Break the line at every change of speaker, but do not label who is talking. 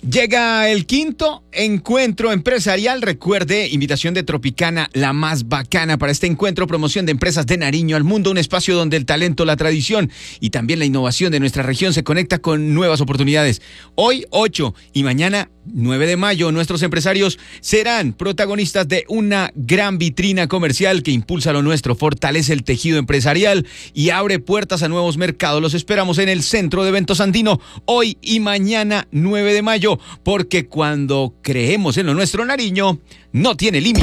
Llega el quinto encuentro empresarial. Recuerde, invitación de Tropicana, la más bacana para este encuentro, promoción de empresas de Nariño al mundo, un espacio donde el talento, la tradición y también la innovación de nuestra región se conecta con nuevas oportunidades. Hoy 8 y mañana 9 de mayo, nuestros empresarios serán protagonistas de una gran vitrina comercial que impulsa lo nuestro, fortalece el tejido empresarial y abre puertas a nuevos mercados. Los esperamos en el Centro de Eventos Andino, hoy y mañana 9 de mayo, porque cuando creemos en lo nuestro, Nariño no tiene límite.